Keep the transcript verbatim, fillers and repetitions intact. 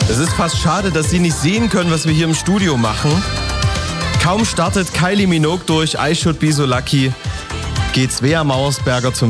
Es ist fast schade, dass Sie nicht sehen können, was wir hier im Studio machen. Kaum startet Kylie Minogue durch I Should Be So Lucky, geht Svea Mauersberger zum